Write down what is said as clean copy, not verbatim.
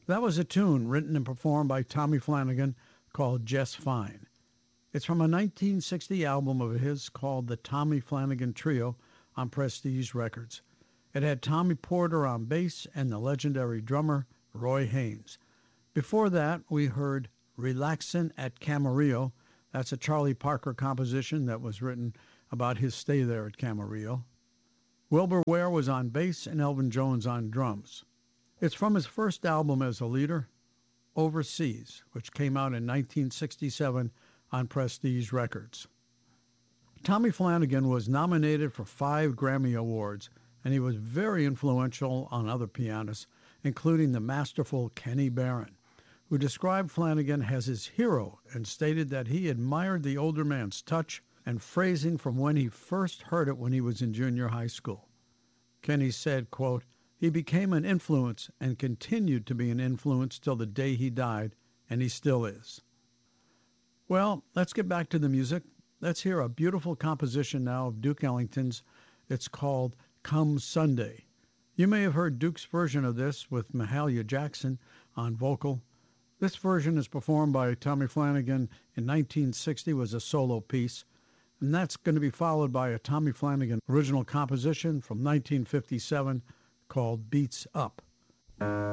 That was a tune written and performed by Tommy Flanagan called Just Fine. It's from a 1960 album of his called the Tommy Flanagan Trio on Prestige Records. It had Tommy Porter on bass and the legendary drummer Roy Haynes. Before that, we heard Relaxin' at Camarillo. That's a Charlie Parker composition that was written about his stay there at Camarillo. Wilbur Ware was on bass and Elvin Jones on drums. It's from his first album as a leader, Overseas, which came out in 1967 on Prestige Records. Tommy Flanagan was nominated for 5 Grammy Awards, and he was very influential on other pianists, including the masterful Kenny Barron, who described Flanagan as his hero and stated that he admired the older man's touch and phrasing from when he first heard it when he was in junior high school. Kenny said, quote, "He became an influence and continued to be an influence till the day he died, and he still is." Well, let's get back to the music. Let's hear a beautiful composition now of Duke Ellington's. It's called Come Sunday. You may have heard Duke's version of this with Mahalia Jackson on vocal. This version is performed by Tommy Flanagan in 1960, was a solo piece, and that's going to be followed by a Tommy Flanagan original composition from 1957 called Beats Up.